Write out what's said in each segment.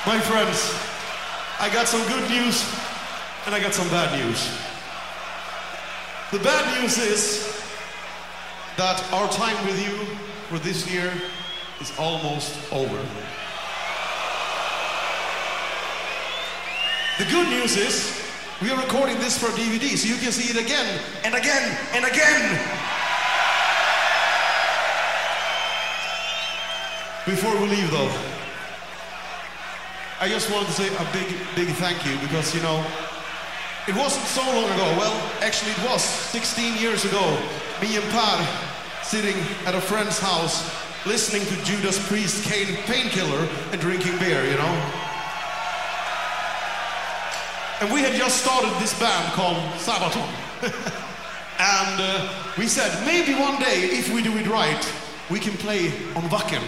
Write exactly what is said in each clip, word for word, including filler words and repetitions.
My friends, I got some good news and I got some bad news. The bad news is that our time with you for this year is almost over. The good news is we are recording this for D V D, so you can see it again and again and again. Before we leave though, I just wanted to say a big, big thank you because, you know, it wasn't so long ago. Well, actually it was sixteen years ago. Me and Per sitting at a friend's house listening to Judas Priest, Painkiller and drinking beer, you know. And we had just started this band called Sabaton. And uh, we said, maybe one day, if we do it right, we can play on Wacken.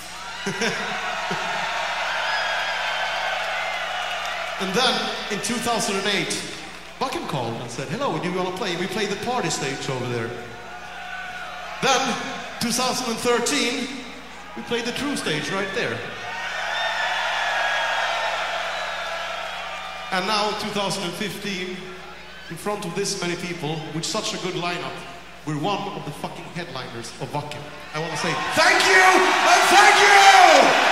And then, in two thousand eight, Wacken called and said, hello, do you want to play? We played the party stage over there. Then, two thousand thirteen, we played the true stage right there. And now, two thousand fifteen, in front of this many people, with such a good lineup, we're one of the fucking headliners of Wacken. I want to say thank you and thank you!